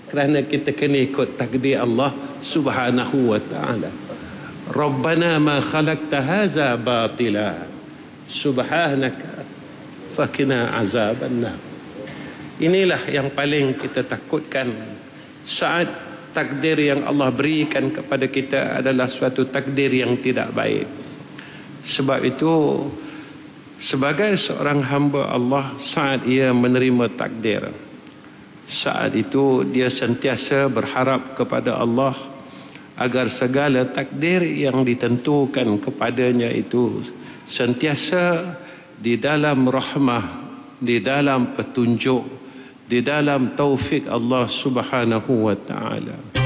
kerana kita kena ikut takdir Allah Subhanahu wa ta'ala. Rabbana ma khalaqta haza batila subhanaka fakina azabannar. Inilah yang paling kita takutkan saat takdir yang Allah berikan kepada kita adalah suatu takdir yang tidak baik. Sebab itu sebagai seorang hamba Allah, saat ia menerima takdir, saat itu dia sentiasa berharap kepada Allah agar segala takdir yang ditentukan kepadanya itu sentiasa di dalam rahmah, di dalam petunjuk, di dalam taufik Allah Subhanahu wa ta'ala.